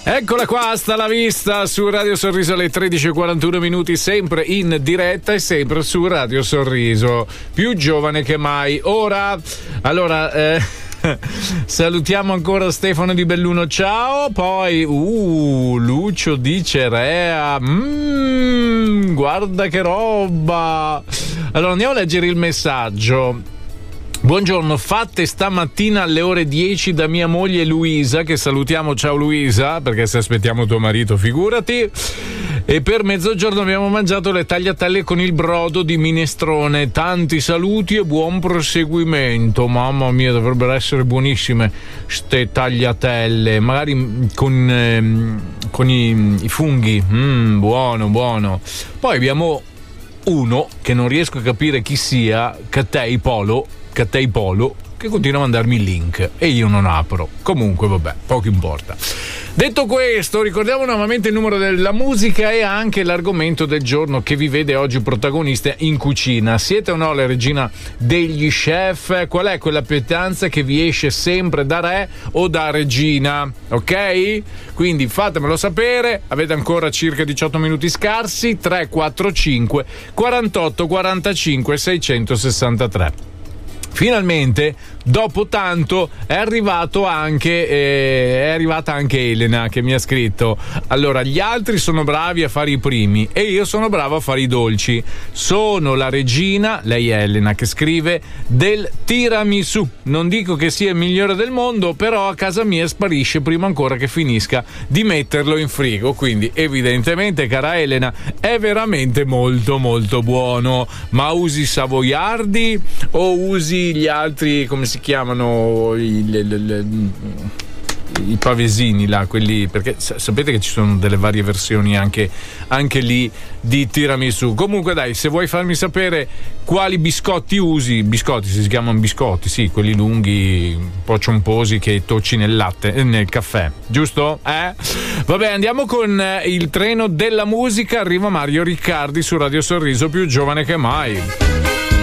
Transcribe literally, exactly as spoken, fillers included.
Eccola qua, sta la vista su Radio Sorriso alle tredici e quarantuno minuti, sempre in diretta e sempre su Radio Sorriso, più giovane che mai. Ora, allora, eh, salutiamo ancora Stefano di Belluno, ciao. Poi, uh, Lucio di Cerea, mm, guarda che roba. Allora, andiamo a leggere il messaggio. Buongiorno, fatte stamattina alle ore dieci da mia moglie Luisa, che salutiamo, ciao Luisa, perché se aspettiamo tuo marito figurati. E per mezzogiorno abbiamo mangiato le tagliatelle con il brodo di minestrone. Tanti saluti e buon proseguimento. Mamma mia, dovrebbero essere buonissime ste tagliatelle, magari con, ehm, con i, i funghi. Mm, buono, buono. Poi abbiamo uno che non riesco a capire chi sia, Catei Polo Catei Polo, che continua a mandarmi il link e io non apro. Comunque vabbè, poco importa. Detto questo, ricordiamo nuovamente il numero della musica e anche l'argomento del giorno che vi vede oggi protagonista in cucina. Siete o no la regina degli chef? Qual è quella pietanza che vi esce sempre da re o da regina? Ok? Quindi fatemelo sapere. Avete ancora circa diciotto minuti scarsi. Tre quattro cinque quarantotto quarantacinque seicentosessantatré. Finalmente, dopo tanto, è arrivato anche eh, è arrivata anche Elena, che mi ha scritto: allora, gli altri sono bravi a fare i primi e io sono bravo a fare i dolci. Sono la regina, lei è Elena, che scrive, del tiramisù. Non dico che sia il migliore del mondo, però a casa mia sparisce prima ancora che finisca di metterlo in frigo. Quindi evidentemente, cara Elena, è veramente molto molto buono. Ma usi savoiardi o usi gli altri, come si chiamano, i, le, le, le, i pavesini là, quelli, perché sapete che ci sono delle varie versioni anche, anche lì di tiramisù. Comunque dai, se vuoi farmi sapere quali biscotti usi, biscotti si chiamano biscotti, sì, quelli lunghi, un po' ciomposi che tocci nel latte, nel caffè, giusto? Eh? Vabbè, andiamo con il treno della musica. Arriva Mario Riccardi su Radio Sorriso, più giovane che mai.